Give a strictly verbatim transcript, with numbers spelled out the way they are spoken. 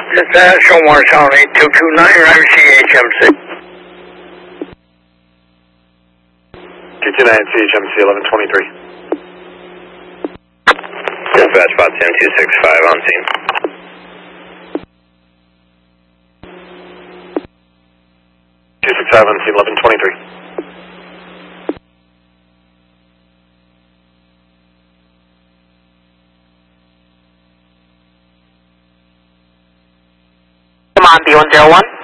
Dispatch Omar County two two nine, driver C H M C. two two nine C H M C eleven twenty-three. Dispatch spot ten two six five on scene. two six five on scene eleven twenty-three. Come on, B one zero one.